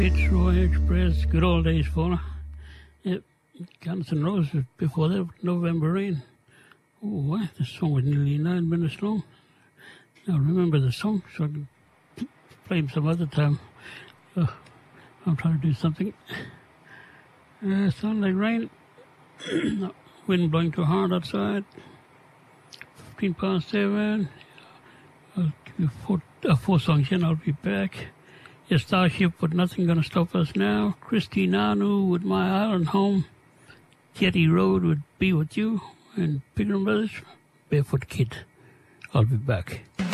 Fitzroy Express, good old days, fella. Yep, Guns N' Roses before that, November Rain. Oh, what? The song was nearly 9 minutes long. Now remember the song, so I can play him some other time. I'm trying to do something. Sound like rain. Wind blowing too hard outside. 7:15. I'll give you four songs in. I'll be back. Yeah, Starship, but nothing gonna stop us now. Christy Nanu with My Island Home. Jetty Road would Be With You. And Pilgrim Brothers, Barefoot Kid. I'll be back.